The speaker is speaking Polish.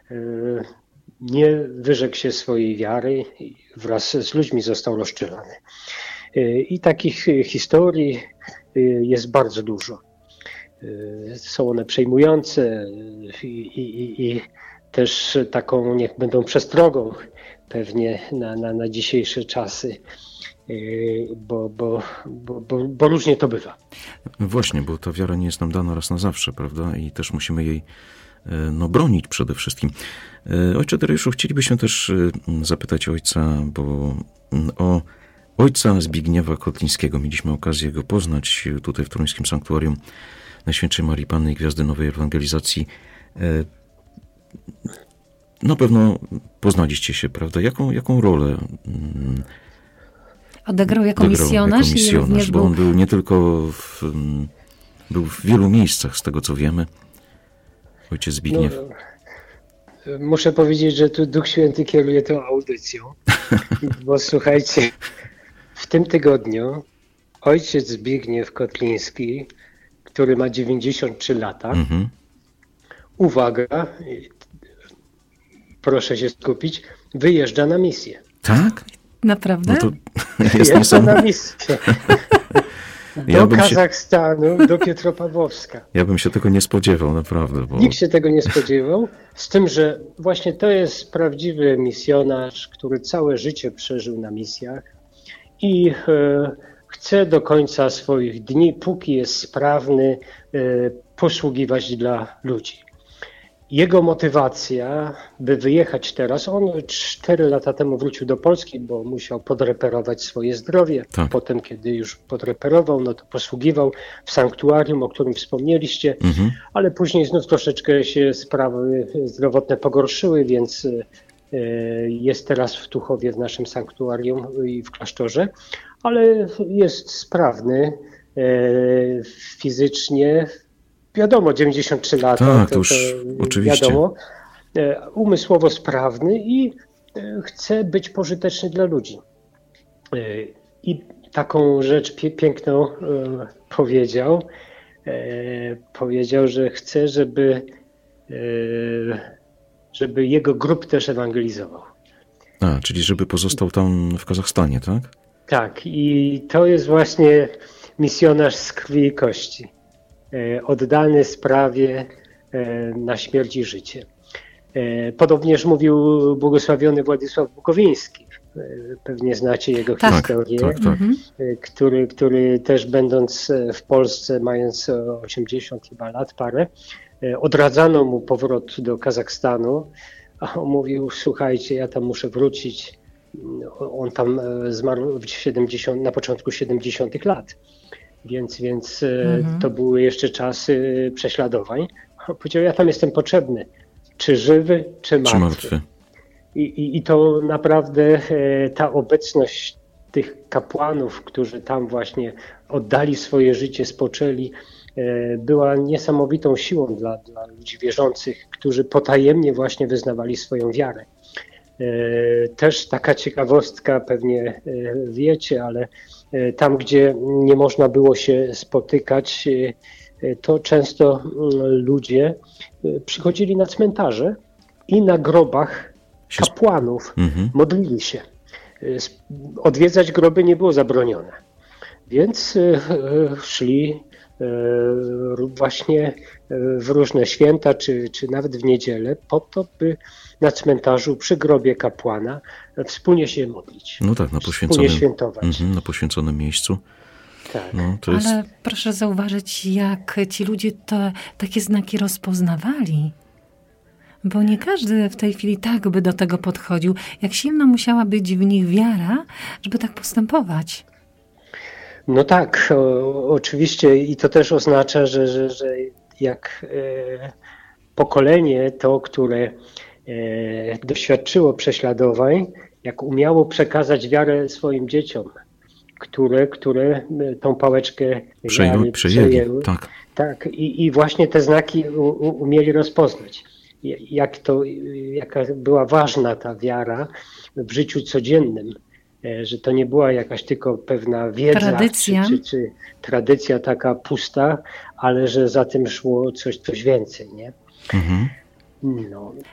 nie wyrzekł się swojej wiary i wraz z ludźmi został rozstrzelany. I takich historii jest bardzo dużo. Są one przejmujące i też taką niech będą przestrogą pewnie na dzisiejsze czasy, bo różnie to bywa. Właśnie, bo ta wiara nie jest nam dana raz na zawsze, prawda? I też musimy jej bronić przede wszystkim. Ojcze Dariuszu, chcielibyśmy też zapytać ojca, bo o ojca Zbigniewa Kotlińskiego mieliśmy okazję go poznać tutaj w Toruńskim Sanktuarium Najświętszej Marii Panny i Gwiazdy Nowej Ewangelizacji. Na pewno poznaliście się, prawda? Jaką rolę odegrał jako misjonarz, bo on był nie tylko był w wielu miejscach, z tego co wiemy. Ojciec Zbigniew. Muszę powiedzieć, że tu Duch Święty kieruje tą audycją, bo słuchajcie, w tym tygodniu ojciec Zbigniew Kotliński, który ma 93 lata, uwaga, proszę się skupić, wyjeżdża na misję. Tak? Naprawdę? No to wyjeżdża na misję. Do Kazachstanu, do Pietropawłowska. Ja bym się tego nie spodziewał, naprawdę. Nikt się tego nie spodziewał, z tym, że właśnie to jest prawdziwy misjonarz, który całe życie przeżył na misjach i chce do końca swoich dni, póki jest sprawny, posługiwać dla ludzi. Jego motywacja, by wyjechać teraz, on 4 lata temu wrócił do Polski, bo musiał podreperować swoje zdrowie. Tak. Potem, kiedy już podreperował, no to posługiwał w sanktuarium, o którym wspomnieliście, ale później znów troszeczkę się sprawy zdrowotne pogorszyły, więc jest teraz w Tuchowie w naszym sanktuarium i w klasztorze, ale jest sprawny fizycznie. Wiadomo, 93 lata, tak, to już oczywiście. Wiadomo, umysłowo sprawny i chce być pożyteczny dla ludzi. I taką rzecz piękną powiedział, że chce, żeby jego grup też ewangelizował. Czyli żeby pozostał tam w Kazachstanie, tak? Tak, i to jest właśnie misjonarz z krwi i kości. Oddany sprawie na śmierć i życie. Podobnież mówił błogosławiony Władysław Bukowiński. Pewnie znacie jego historię, który też będąc w Polsce, mając 80 chyba lat parę, odradzano mu powrót do Kazachstanu, a on mówił, słuchajcie, ja tam muszę wrócić. On tam zmarł na początku 70 lat. Więc to były jeszcze czasy prześladowań. Powiedział, ja tam jestem potrzebny. Czy żywy, czy martwy. I to naprawdę ta obecność tych kapłanów, którzy tam właśnie oddali swoje życie, spoczęli, była niesamowitą siłą dla ludzi wierzących, którzy potajemnie właśnie wyznawali swoją wiarę. Też taka ciekawostka, pewnie wiecie, ale tam, gdzie nie można było się spotykać, to często ludzie przychodzili na cmentarze i na grobach kapłanów modlili się. Odwiedzać groby nie było zabronione, więc szli właśnie w różne święta, czy nawet w niedzielę, po to, by na cmentarzu przy grobie kapłana wspólnie się modlić. No tak, wspólnie świętować. Na poświęconym miejscu. Tak. No, ale proszę zauważyć, jak ci ludzie takie znaki rozpoznawali. Bo nie każdy w tej chwili tak by do tego podchodził. Jak silna musiała być w nich wiara, żeby tak postępować. No tak, oczywiście i to też oznacza, że jak pokolenie to, które doświadczyło prześladowań, jak umiało przekazać wiarę swoim dzieciom, które tą pałeczkę przejęły. Tak. I właśnie te znaki umieli rozpoznać. Jaka była ważna ta wiara w życiu codziennym, że to nie była jakaś tylko pewna wiedza, tradycja. Czy tradycja taka pusta, ale że za tym szło coś więcej, nie? Mhm. No.